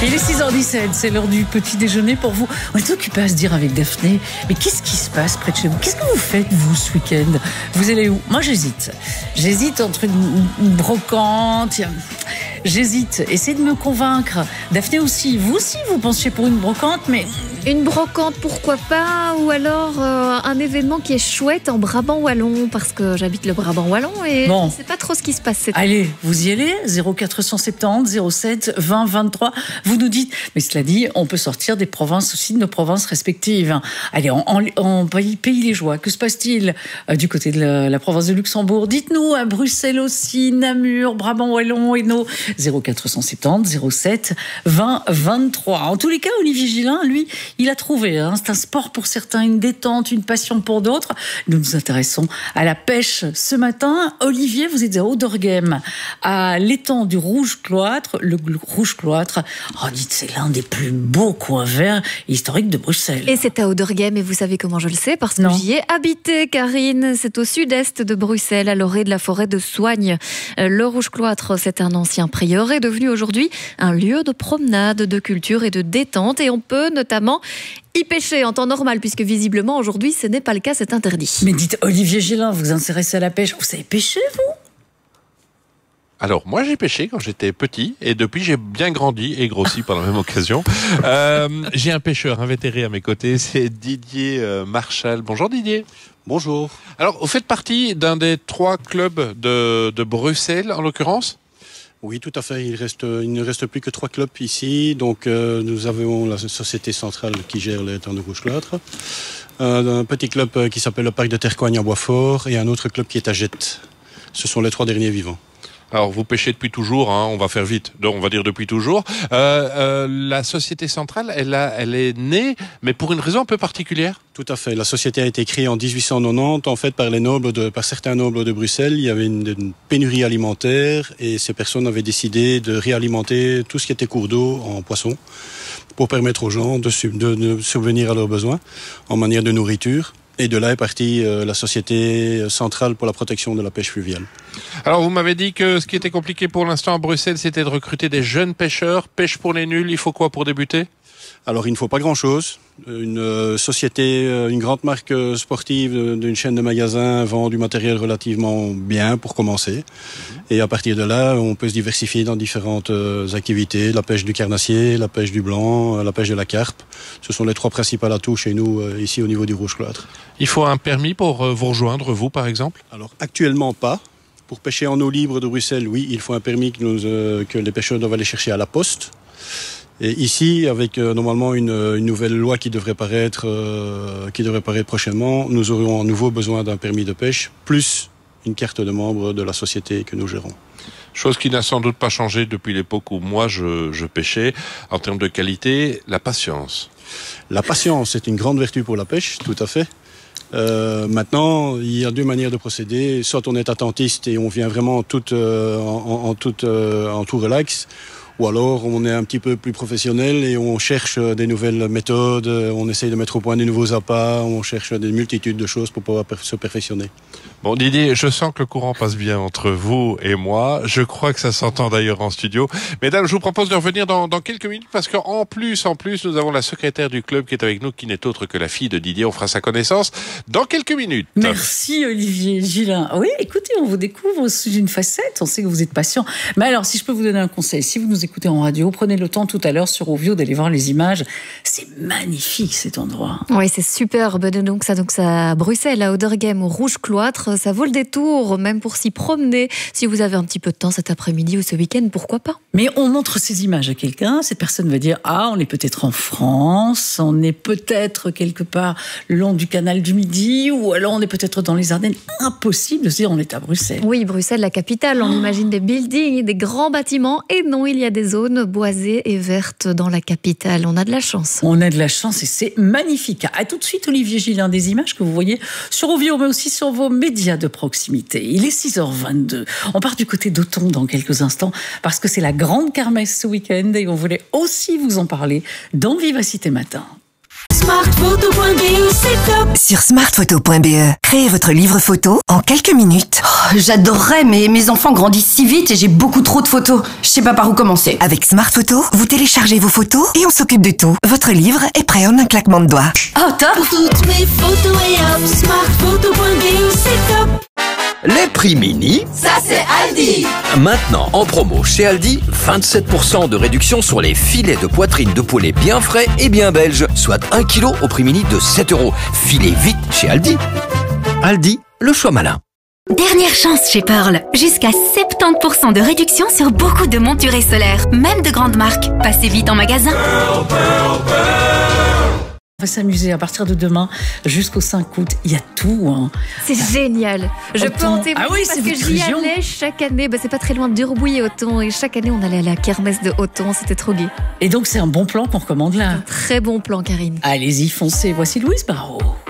Il est 6h17, c'est l'heure du petit déjeuner pour vous. On est occupé à se dire avec Daphné, mais qu'est-ce qui se passe près de chez vous? Qu'est-ce que vous faites, vous, ce week-end? Vous allez où? Moi, j'hésite. J'hésite entre une brocante. J'hésite. Essayez de me convaincre. Daphné aussi. Vous aussi, vous pensiez pour une brocante, mais... Une brocante, pourquoi pas? Ou alors un événement qui est chouette en Brabant Wallon, parce que j'habite le Brabant Wallon et bon. Je ne sais pas trop ce qui se passe cette année. Allez, vous y allez, 0470 07 20 23. Vous nous dites, mais cela dit, on peut sortir des provinces aussi, de nos provinces respectives. Allez, en pays liégeois, que se passe-t-il du côté de la province de Luxembourg? Dites-nous, à Bruxelles aussi, Namur, Brabant Wallon et nos 0470 07 20 23. En tous les cas, Olivier Gillin, lui, il a trouvé, c'est un sport pour certains, une détente, une passion pour d'autres. Nous nous intéressons à la pêche ce matin. Olivier, vous êtes à Ouderghem, à l'étang du Rouge-Cloître. Le Rouge-Cloître, dites, c'est l'un des plus beaux coins verts historiques de Bruxelles. Et c'est à Ouderghem, et vous savez comment je le sais? Parce que j'y ai habité, Karine. C'est au sud-est de Bruxelles, à l'orée de la forêt de Soignes. Le Rouge-Cloître, c'est un ancien prieuré devenu aujourd'hui un lieu de promenade, de culture et de détente. Et on peut notamment y pêcher en temps normal, puisque visiblement aujourd'hui ce n'est pas le cas, c'est interdit. Mais dites, Olivier Gillin, vous vous intéressez à la pêche, vous savez pêcher, vous? Alors, moi, j'ai pêché quand j'étais petit, et depuis, j'ai bien grandi et grossi par la même occasion. J'ai un pêcheur invétéré à mes côtés, c'est Didier Marchal. Bonjour Didier. Bonjour. Alors, vous faites partie d'un des 3 clubs de Bruxelles, en l'occurrence? Oui, tout à fait. Il ne reste plus que 3 clubs ici. Donc, nous avons la Société Centrale qui gère l'étang de Rouge-Cloître. Un petit club qui s'appelle le Parc de Tercoigne à Boisfort et un autre club qui est à Jette. Ce sont les 3 derniers vivants. Alors, vous pêchez depuis toujours, on va faire vite, donc on va dire depuis toujours. La Société Centrale, elle est née, mais pour une raison un peu particulière. Tout à fait. La société a été créée en 1890, en fait, par certains nobles de Bruxelles. Il y avait une pénurie alimentaire et ces personnes avaient décidé de réalimenter tout ce qui était cours d'eau en poissons pour permettre aux gens de subvenir à leurs besoins en manière de nourriture. Et de là est partie la Société Centrale pour la protection de la pêche fluviale. Alors, vous m'avez dit que ce qui était compliqué pour l'instant à Bruxelles, c'était de recruter des jeunes pêcheurs. Pêche pour les nuls, il faut quoi pour débuter? Alors, il ne faut pas grand-chose. Une société, une grande marque sportive d'une chaîne de magasins vend du matériel relativement bien pour commencer. Et à partir de là, on peut se diversifier dans différentes activités. La pêche du carnassier, la pêche du blanc, la pêche de la carpe. Ce sont les 3 principales atouts chez nous, ici au niveau du Rouge-Cloître. Il faut un permis pour vous rejoindre, vous, par exemple? Alors, actuellement pas. Pour pêcher en eau libre de Bruxelles, oui, il faut un permis que les pêcheurs doivent aller chercher à la poste. Et ici, avec normalement une nouvelle loi qui devrait paraître prochainement, nous aurons à nouveau besoin d'un permis de pêche, plus une carte de membre de la société que nous gérons. Chose qui n'a sans doute pas changé depuis l'époque où moi je pêchais. En termes de qualité, la patience. La patience est une grande vertu pour la pêche, tout à fait. Maintenant, il y a 2 manières de procéder. Soit on est attentiste et on vient vraiment en tout relax, ou alors on est un petit peu plus professionnel et on cherche des nouvelles méthodes, on essaye de mettre au point des nouveaux appâts, on cherche des multitudes de choses pour pouvoir se perfectionner. Bon Didier, je sens que le courant passe bien entre vous et moi. Je crois que ça s'entend d'ailleurs en studio. Mesdames, je vous propose de revenir dans quelques minutes parce qu'en plus, nous avons la secrétaire du club qui est avec nous, qui n'est autre que la fille de Didier. On fera sa connaissance dans quelques minutes. Merci Olivier Gillin. Oui, écoutez, on vous découvre sous une facette. On sait que vous êtes patient. Mais alors, si je peux vous donner un conseil, si vous nous écoutez en radio, prenez le temps tout à l'heure sur Ovio d'aller voir les images. C'est magnifique cet endroit. Oui, c'est superbe. Donc ça à Bruxelles, à Ouderghem, au Rouge-Cloître. Ça vaut le détour, même pour s'y promener. Si vous avez un petit peu de temps cet après-midi ou ce week-end, pourquoi pas? Mais on montre ces images à quelqu'un, cette personne va dire « Ah, on est peut-être en France, on est peut-être quelque part le long du canal du Midi, ou alors on est peut-être dans les Ardennes. » Impossible de se dire on est à Bruxelles. Oui, Bruxelles, la capitale. On imagine des buildings, des grands bâtiments. Et non, il y a des zones boisées et vertes dans la capitale. On a de la chance. On a de la chance et c'est magnifique. À tout de suite, Olivier Gillin, des images que vous voyez sur Ovio, mais aussi sur vos médias de proximité. Il est 6h22. On part du côté d'Auton dans quelques instants parce que c'est la grande kermesse ce week-end et on voulait aussi vous en parler dans Vivacité Matin. Smartphoto.be, c'est top. Sur smartphoto.be, créez votre livre photo en quelques minutes. J'adorerais, mais mes enfants grandissent si vite et j'ai beaucoup trop de photos. Je sais pas par où commencer. Avec Smartphoto, vous téléchargez vos photos et on s'occupe de tout. Votre livre est prêt en un claquement de doigts. Oh, top! Pour toutes mes photos et hop, Smartphoto.be, c'est top. Les prix mini, Ça c'est Aldi. maintenant en promo chez Aldi, 27% de réduction sur les filets de poitrine de poulet bien frais et bien belges, soit 1 kg au prix mini de 7 €. Filez vite chez Aldi. Aldi, le choix malin. Dernière chance chez Pearl. Jusqu'à 70% de réduction sur beaucoup de monturés solaires, même de grandes marques. Passez vite en magasin. On va s'amuser à partir de demain jusqu'au 5 août. Il y a tout. Hein. C'est génial. Je peux en témoigner oui, parce c'est que votre j'y région. allais chaque année. C'est pas très loin d'Urbouille et Othon. Et chaque année, on allait à la kermesse de Othon. C'était trop gai. Et donc, c'est un bon plan qu'on recommande là. Très bon plan, Karine. Allez-y, foncez. Voici Louise Barrault.